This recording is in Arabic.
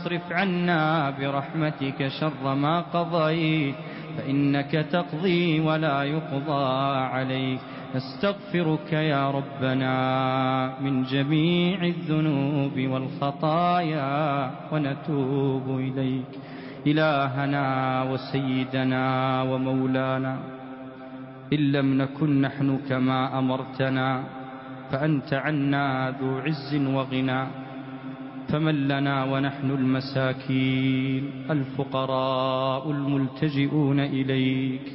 واصرف عنا برحمتك شر ما قضيت، فإنك تقضي ولا يقضى عليك. نستغفرك يا ربنا من جميع الذنوب والخطايا ونتوب إليك. إلهنا وسيدنا ومولانا، إن لم نكن نحن كما أمرتنا فأنت عنا ذو عز وغنى، فمن لنا ونحن المساكين الفقراء الملتجئون إليك